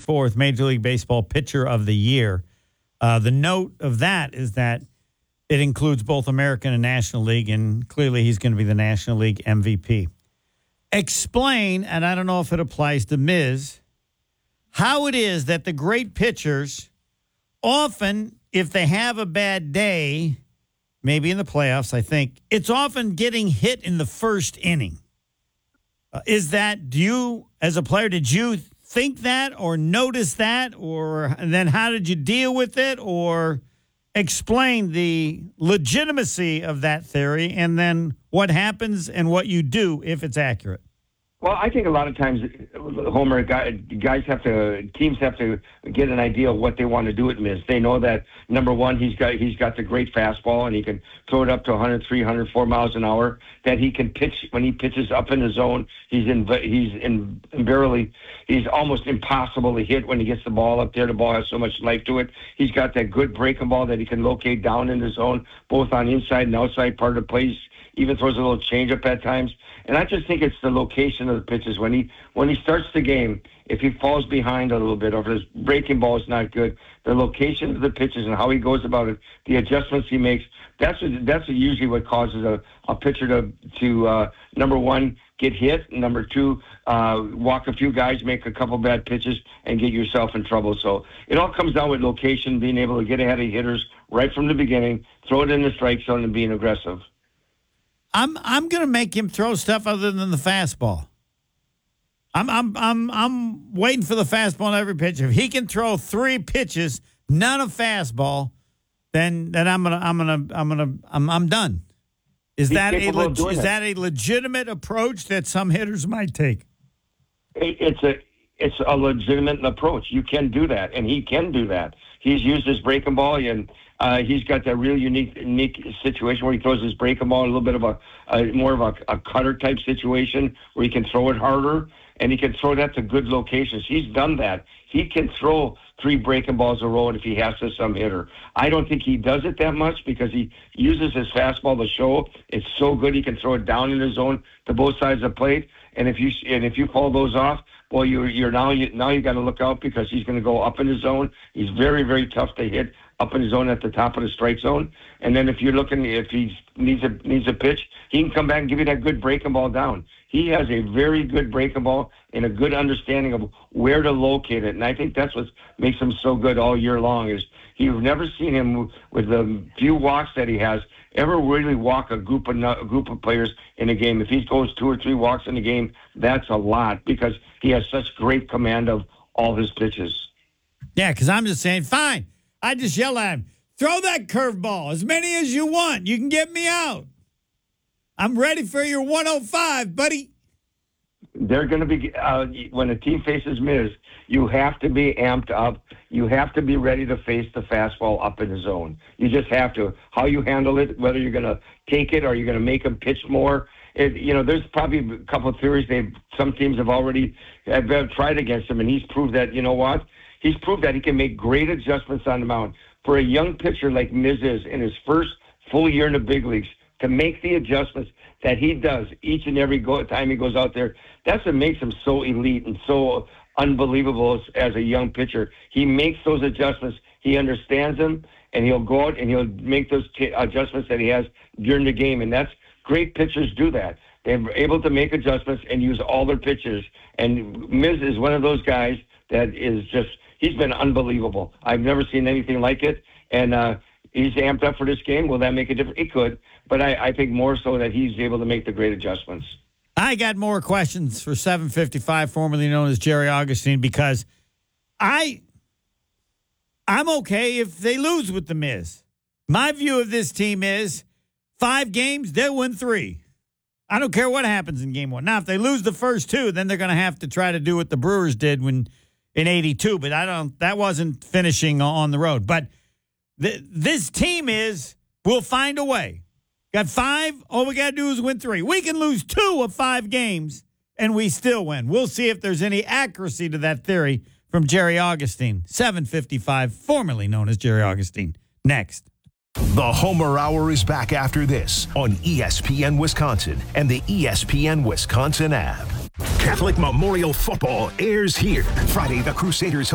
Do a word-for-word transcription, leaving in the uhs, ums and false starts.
twenty-fourth Major League Baseball Pitcher of the Year. Uh, the note of that is that it includes both American and National League, and clearly he's going to be the National League M V P. Explain, and I don't know if it applies to Miz, how it is that the great pitchers often, if they have a bad day, maybe in the playoffs, I think, it's often getting hit in the first inning. Uh, is that, do you, as a player, did you think that or notice that? Or and then how did you deal with it? Or explain the legitimacy of that theory and then what happens and what you do if it's accurate? Well, I think a lot of times, Homer, guys have to, teams have to get an idea of what they want to do at Miz. They know that, number one, he's got he's got the great fastball, and he can throw it up to one oh three, one oh four miles an hour. That he can pitch when he pitches up in the zone. He's in he's in barely he's almost impossible to hit when he gets the ball up there. The ball has so much life to it. He's got that good breaking ball that he can locate down in the zone, both on inside and outside part of the place. Even throws a little changeup at times. And I just think it's the location of the pitches. When he when he starts the game, if he falls behind a little bit or if his breaking ball is not good, the location of the pitches and how he goes about it, the adjustments he makes, that's what, that's usually what causes a, a pitcher to, to uh, number one, get hit, and number two, uh, walk a few guys, make a couple bad pitches, and get yourself in trouble. So it all comes down with location, being able to get ahead of hitters right from the beginning, throw it in the strike zone, and being aggressive. I'm I'm gonna make him throw stuff other than the fastball. I'm I'm I'm I'm waiting for the fastball on every pitch. If he can throw three pitches, none of fastball, then then I'm gonna I'm gonna I'm gonna I'm I'm done. Is He's that a leg- is it. that a legitimate approach that some hitters might take? It's a it's a legitimate approach. You can do that, and he can do that. He's used his breaking ball, and uh, he's got that real unique, unique situation where he throws his breaking ball a little bit of a, a more of a, a cutter type situation where he can throw it harder, and he can throw that to good locations. He's done that. He can throw three breaking balls a row if he has to some hitter. I don't think he does it that much because he uses his fastball to show it's so good he can throw it down in the zone to both sides of the plate. And if you and if you pull those off, well, you're you're now you now you got to look out because he's going to go up in the zone. He's very very tough to hit up in the zone at the top of the strike zone. And then if you're looking, if he needs a needs a pitch, he can come back and give you that good breaking ball down. He has a very good breaking ball and a good understanding of where to locate it. And I think that's what makes him so good all year long. Is you've never seen him with the few walks that he has ever really walk a group of a group of players in a game. If he goes two or three walks in a game, that's a lot because he has such great command of all his pitches. Yeah, because I'm just saying, fine. I just yell at him, throw that curveball, as many as you want. You can get me out. I'm ready for your one oh five, buddy. They're going to be, uh, when a team faces Miz, you have to be amped up. You have to be ready to face the fastball up in the zone. You just have to. How you handle it, whether you're going to take it or you're going to make him pitch more. It, you know, there's probably a couple of theories they've, some teams have already have, have tried against him, and he's proved that, you know what? He's proved that he can make great adjustments on the mound. For a young pitcher like Miz is in his first full year in the big leagues, to make the adjustments that he does each and every go- time he goes out there, that's what makes him so elite and so unbelievable as, as a young pitcher. He makes those adjustments. He understands them, and he'll go out and he'll make those t- adjustments that he has during the game. And that's great pitchers do that. They're able to make adjustments and use all their pitches. And Miz is one of those guys that is just, he's been unbelievable. I've never seen anything like it. And uh, he's amped up for this game. Will that make a difference? It could. But I, I think more so that he's able to make the great adjustments. I got more questions for seven fifty-five, formerly known as Jerry Augustine, because I, I'm okay if they lose with the Miz. My view of this team is five games, they'll win three. I don't care what happens in game one. Now, if they lose the first two, then they're going to have to try to do what the Brewers did when in eighty-two. But I don't. That wasn't finishing on the road. But th- this team is, we'll find a way. Got five. All we got to do is win three. We can lose two of five games, and we still win. We'll see if there's any accuracy to that theory from Jerry Augustine. seven fifty-five, formerly known as Jerry Augustine. Next. The Homer Hour is back after this on E S P N Wisconsin and the E S P N Wisconsin app. Catholic Memorial Football airs here. Friday, the Crusaders